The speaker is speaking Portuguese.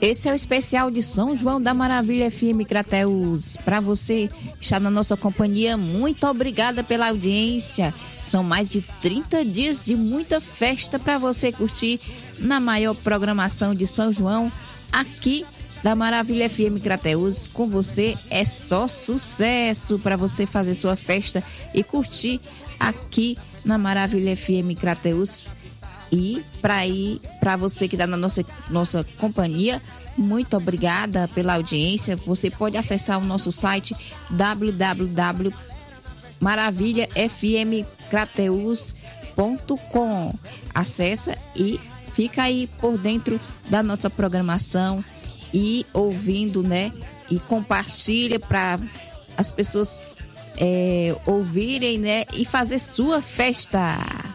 Esse é o especial de São João da Maravilha FM Crateús. Para você que está na nossa companhia, muito obrigada pela audiência. São mais de 30 dias de muita festa para você curtir na maior programação de São João aqui da Maravilha FM Crateús. Com você é só sucesso para você fazer sua festa e curtir aqui na Maravilha FM Crateús. E para você que está na nossa companhia, muito obrigada pela audiência. Você pode acessar o nosso site www.maravilhafmcrateus.com. Acessa e fica aí por dentro da nossa programação e ouvindo, né? E compartilha para as pessoas ouvirem, né? E fazer sua festa.